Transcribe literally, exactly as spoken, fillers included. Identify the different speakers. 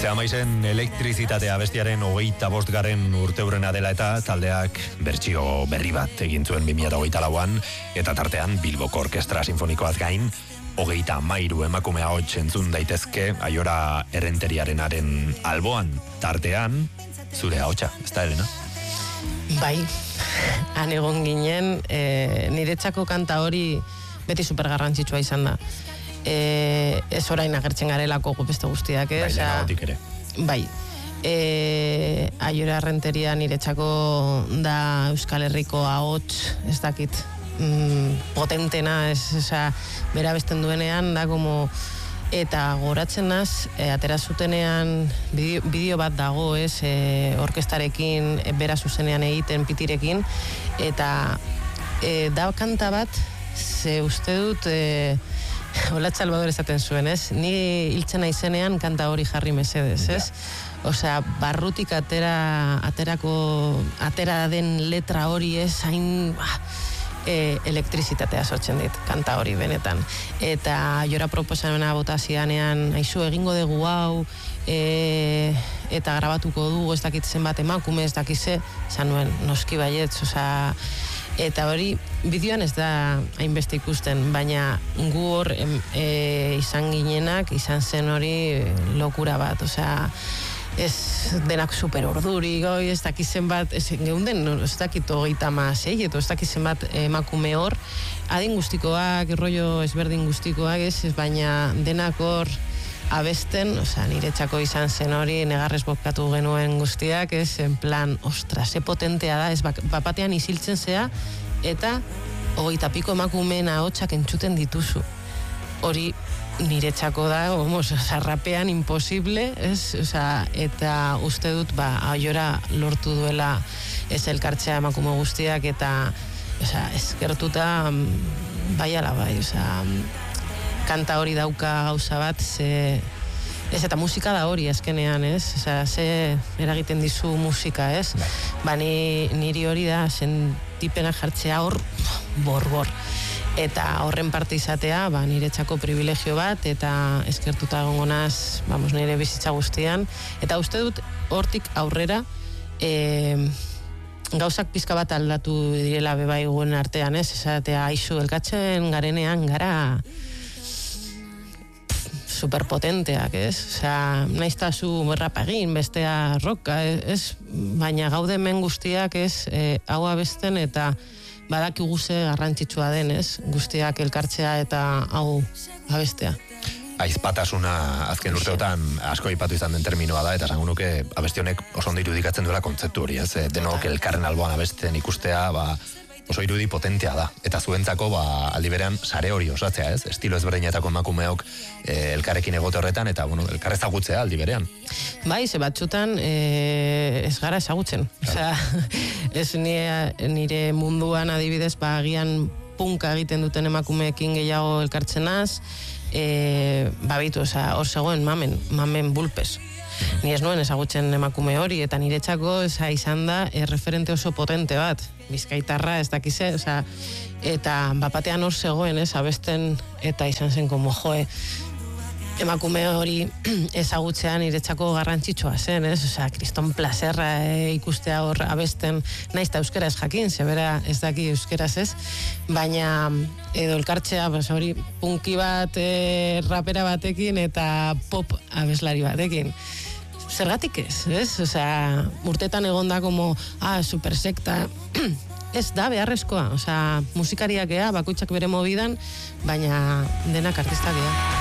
Speaker 1: Zeamaizen elektrizitatea bestiaren hogeita bostgarren urteurrena dela eta taldeak bertsio berri bat egin zuen bi mila hogeita lauan eta tartean Bilboko Orkestra Sinfonikoaz gain hogeita hamairu emakume ahots entzun daitezke Aiora Errenteriarenaren alboan tartean zure ahotsa, ez da Elena?
Speaker 2: Bai, han egon ginen, e, niretzako kanta hori beti supergarrantzitsua izan da. E, ez orain agertzen garelako beste guztiak, eh?
Speaker 1: Bai, lehenagotik ere.
Speaker 2: Bai. E, Aiora Errenteria niretzako da Euskal Herriko ahots, ez dakit, mm, potentena, ez, oza, bera besten duenean, da como... Eta goratzen naz, e, atera zutenean bideo, bideo bat dago, ez, e, orkestarekin, e, bera zuzenean egiten pitirekin, eta e, da kanta bat, ze uste dut, e, Olatz Salvador esaten zuen, ez, ni hiltzen naizenean kanta hori jarri mesedez, ez, osea, barrutik atera, aterako, atera den letra hori, ez, hain... E, elektrizitatea sortzen dit, kanta hori benetan. Eta Aiora proposamena botazianean, aizu egingo dugu hau, e, eta grabatuko dugu, ez dakit zenbat emakume, ez dakize, zan nuen, noski baietz, oza, eta hori, bideoan ez da hainbeste ikusten, baina gu hor e, izan ginenak, izan zen hori lokura bat, oza, ez denak super orduri, goi, ez dakizen bat, ez geunden, ez dakit hogeita amasei, eto ez dakizen bat emakume hor, adin guztikoak, rollo ezberdin guztikoak, ez, ez baina denak hor abesten, oza, niretzako izan zen hori, negarrez bokatu genuen guztiak, ez, en plan, ostra, ze potentea da, ez, bapatean isiltzen zea, eta hogeita piko emakumeen ahotsak entzuten dituzu. Hori, niretzako da, homos, zarrapean imposible, ez, oza, eta uste dut, ba, Aiora lortu duela ez elkartzea emakume guztiak, eta, oza, eskertuta, bai ala bai, oza, kanta hori dauka gauza bat, ze, ez, eta musika da hori, azkenean, ez, oza, ze eragiten dizu musika, ez, ba, ni, niri hori da, sentipena jartzea hor, bor-bor. Eta horren parte izatea, ba, niretzako privilegio bat, eta eskertuta egongo naz, vamos, nire bizitza guztian. Eta uste dut, hortik aurrera, e, gauzak pizka bat aldatu direla bebai guen artean, ez? Esatea, aizu, elkatzen garenean gara superpotenteak, ez? Osea, naiztazu rapa egin, bestea roka, ez? Baina gaude hemen guztiak, ez? E, hau abesten eta badakigu ze garrantzitsua den, ez? Guztiak elkartzea eta hau abestea.
Speaker 1: Aizpatasuna azken urteotan asko aipatu izan den terminoa da, eta esango nuke abesti honek oso ondo irudikatzen duela kontzeptu hori, ez? Denok elkarren alboan abesten ikustea, ba, oso irudi potentea da. Eta zuentzako, ba, aldi berean sare hori osatzea, ez? Estilo ezberdinetako emakumeok e, elkarrekin egote horretan, eta, bueno, elkar ezagutzea aldi berean.
Speaker 2: Bai, ze batzutan e, ez gara ezagutzen. Osea, ez nire, nire munduan adibidez, ba, agian punka egiten duten emakumeekin gehiago elkartzenaz, e, ba, bitu, osea, hor zegoen mamen, mamen bulpes. Ni ez nuen ezagutzen emakume hori, eta niretzako eza izan da e, referente oso potente bat, bizkaitarra ez dakize, oza, eta bapatean hor zegoen, ez, abesten, eta izan zen como, joe, emakume hori ezagutzean niretzako garrantzitsua zen, ez, oza, kriston plazerra e, ikustea hor abesten, naiz eta euskera ez jakin, zebera ez daki euskeraz ez, baina edo elkartzea, pues, hori punki bat, e, rapera batekin, eta pop abeslari batekin. Zergatik ez, ez? Osea, urtetan egonda como, ah, supersekta, ez da beharrezkoa, osea, musikariak ea, bakoitzak bere mobidan, baina denak artistak ea.